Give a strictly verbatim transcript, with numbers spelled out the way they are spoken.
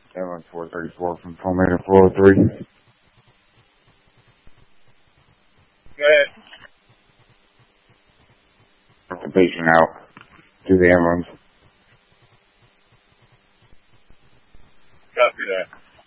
Ambulance four thirty-four from Palmetto four oh three. Go ahead. Put the patient out to the ambulance. Copy that.